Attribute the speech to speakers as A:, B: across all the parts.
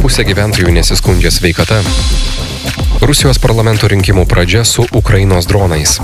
A: Pusė gyventojų nesiskundžia sveikata. Rusijos parlamento rinkimų pradžia su Ukrainos dronais.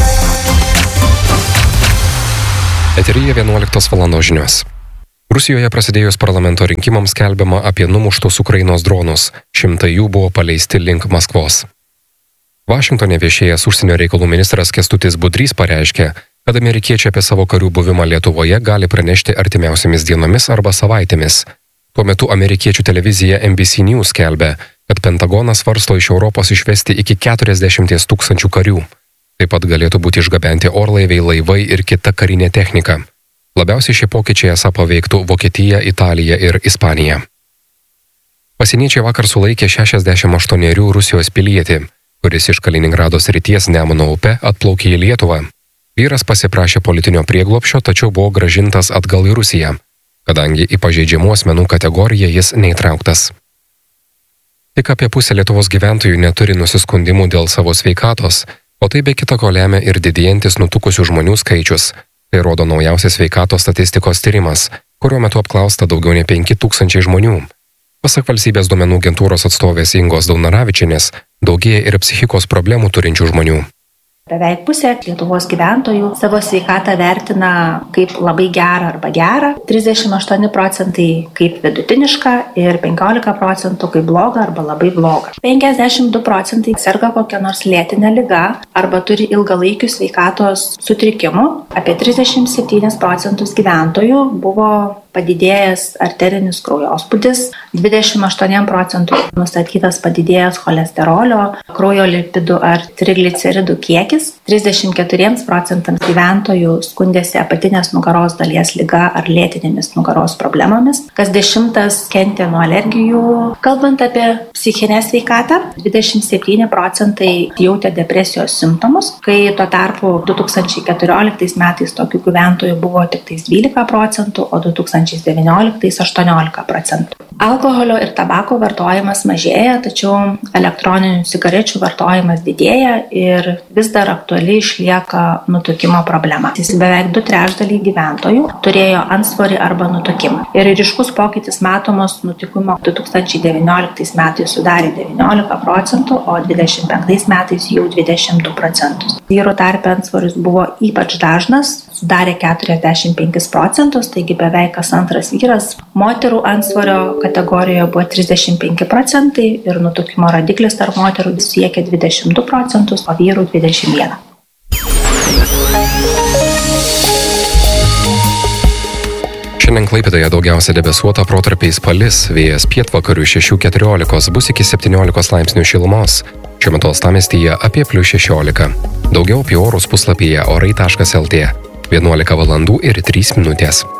A: Eteryje 11 val. Žinios. Rusijoje prasidėjus parlamento rinkimams skelbiama apie numuštus Ukrainos dronus. 100 jų buvo paleisti link Maskvos. Vašingtone viešėjęs užsienio reikalų ministras Kęstutis Budrys pareiškė, kad amerikiečiai apie savo karių buvimą Lietuvoje gali pranešti artimiausiamis dienomis arba savaitėmis. Tuo metu amerikiečių televizija NBC News skelbia, kad Pentagonas svarsto iš Europos išvesti iki 40 000 karių. Taip pat galėtų būti išgabenti orlaiviai, laivai ir kita karinė technika. Labiausiai šie pokyčiai esą paveiktų Vokietiją, Italiją ir Ispaniją. Pasieniečiai vakar sulaikė 68 Rusijos pilietį, kuris iš Kaliningrado srities Nemuno upe atplaukė į Lietuvą. Vyras pasiprašė politinio prieglobsčio, tačiau buvo grąžintas atgal į Rusiją, kadangi į pažeidžiamų asmenų kategoriją jis neįtrauktas. Tik apie pusę Lietuvos gyventojų neturi nusiskundimų dėl savo sveikatos, o tai be kita ko lemia ir didėjantis nutukusių žmonių skaičius. Tai rodo naujausias sveikatos statistikos tyrimas, kurio metu apklausta daugiau nei 5000 žmonių. Pasak valstybės duomenų agentūros atstovės Ingos Daunaravičienės, daugėja ir psichikos problemų turinčių žmonių.
B: Beveik pusė Lietuvos gyventojų savo sveikatą vertina kaip labai gerą arba gerą, 38% kaip vidutinišką ir 15% kaip blogą arba labai blogą. 52% serga kokią nors lėtinę ligą arba turi ilgalaikių sveikatos sutrikimų. Apie 37% gyventojų buvo padidėjęs arterinis kraujospūdis, 28% nustatytas padidėjęs cholesterolio, kraujo lipidų ar trigliceridų kiekis, 34% gyventojų skundėsi apatinės nugaros dalies liga ar lėtinėmis nugaros problemomis, kas 10 kentė nuo alergijų. Kalbant apie psichinę sveikatą, 27% jautė depresijos simptomus, kai tuo tarpu 2014 metais tokių gyventojų buvo tik 12%, o 2019 18%. Alkoholio ir tabako vartojimas mažėja, tačiau elektroninių cigarečių vartojimas didėja ir vis dar aktuali išlieka nutukimo problema. Beveik 2/3 gyventojų turėjo antsvorį arba nutukimą. Ir ryškus pokytis matomos nutukimo 2019 metais sudarė 19%, o 2025 metais jau 22%. Vyrų tarpe antsvoris buvo ypač dažnas, sudarė 45%, taigi beveik kas antras vyras. Moterų antsvorio kategorijoje buvo 35% ir nutukimo rodiklis tarp moterų siekia 22%, o vyrų 21%.
A: Šiandien Klaipėdoje daugiausia debesuota, protarpiais palis, vėjas pietvakarių 6–14, bus iki 17 laipsnių šilumos. Šiuo metu uostamiestyje apie +16. Daugiau apie orus puslapyje orai.lt. 11 val. ir 3 minutės.